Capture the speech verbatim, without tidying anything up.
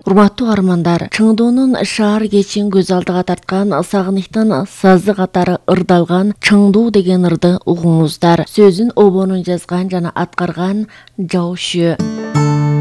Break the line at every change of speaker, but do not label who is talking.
Урматтуу армандар, Чыңдуунун шаар кечин көз алдыга тарткан сагынычтын сазы катары ырдалган Чыңдуу деген ырды угуңуздар. Сөзүн обонун жазган жана аткарган Жаушү.